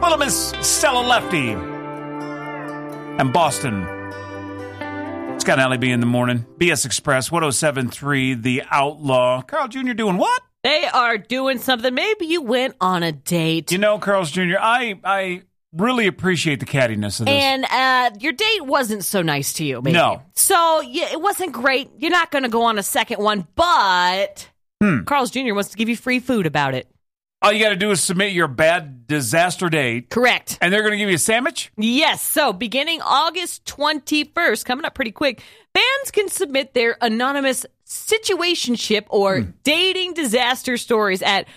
Little Miss Stella Lefty. And Boston. Scott Alley B in the morning. BS Express, 107.3, The Outlaw. Carl Jr. doing what? They are doing something. Maybe you went on a date. You know, Carl's Jr., I really appreciate the cattiness of this. And your date wasn't so nice to you, maybe. No. So yeah, it wasn't great. You're not going to go on a second one, but Carl's Jr. wants to give you free food about it. All you got to do is submit your bad disaster date. Correct. And they're going to give you a sandwich? Yes. So beginning August 21st, coming up pretty quick, fans can submit their anonymous situationship or dating disaster stories at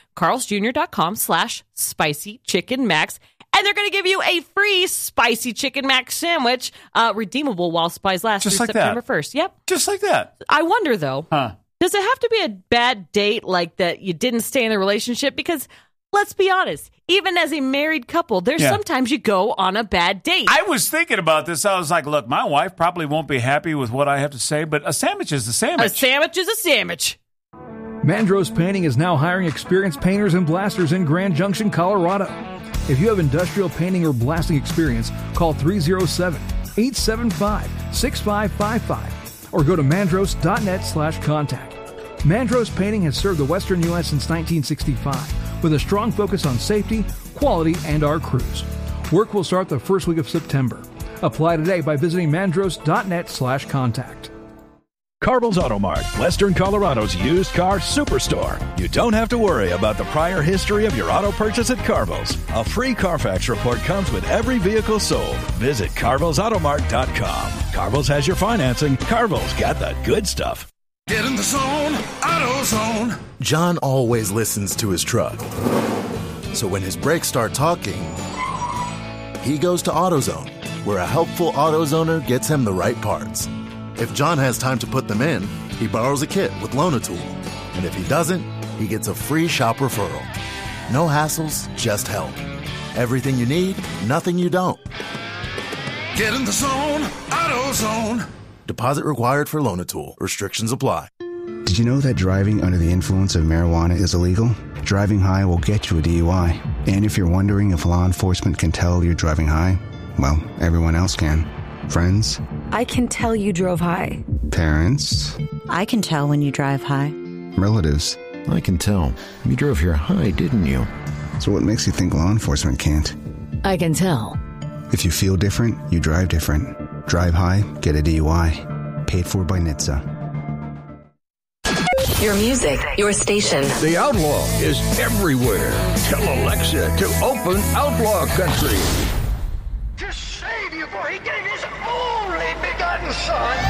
carlsjr.com/spicychickenmax. And they're going to give you a free spicy chicken mac sandwich, redeemable while supplies last Just through like September that. 1st. Yep. Just like that. I wonder, though, Huh. does it have to be a bad date like that you didn't stay in the relationship? Because let's be honest, even as a married couple, there's sometimes you go on a bad date. I was thinking about this. I was like, look, my wife probably won't be happy with what I have to say, but a sandwich is a sandwich. A sandwich is a sandwich. Mandros Painting is now hiring experienced painters and blasters in Grand Junction, Colorado. If you have industrial painting or blasting experience, call 307-875-6555 or go to mandros.net/contact. Mandros Painting has served the Western U.S. since 1965 with a strong focus on safety, quality, and our crews. Work will start the first week of September. Apply today by visiting mandros.net/contact. Carball's Auto Mart, Western Colorado's used car superstore. You don't have to worry about the prior history of your auto purchase at Carball's. A free Carfax report comes with every vehicle sold. Visit CarvallsAutomart.com. Carball's has your financing. Carball's got the good stuff. Get in the zone, AutoZone. John always listens to his truck. So when his brakes start talking, he goes to AutoZone, where a helpful AutoZoner gets him the right parts. If John has time to put them in, he borrows a kit with Loan-A-Tool. And if he doesn't, he gets a free shop referral. No hassles, just help. Everything you need, nothing you don't. Get in the zone, AutoZone. Deposit required for Loan-A-Tool. Restrictions apply. Did you know that driving under the influence of marijuana is illegal? Driving high will get you a DUI. And if you're wondering if law enforcement can tell you're driving high, well, everyone else can. Friends? I can tell you drove high. Parents? I can tell when you drive high. Relatives? I can tell. You drove here high, didn't you? So what makes you think law enforcement can't? I can tell. If you feel different, you drive different. Drive high, get a DUI. Paid for by NHTSA. Your music, your station. The Outlaw is everywhere. Tell Alexa to open Outlaw Country. To save you, for he gave his only begotten son.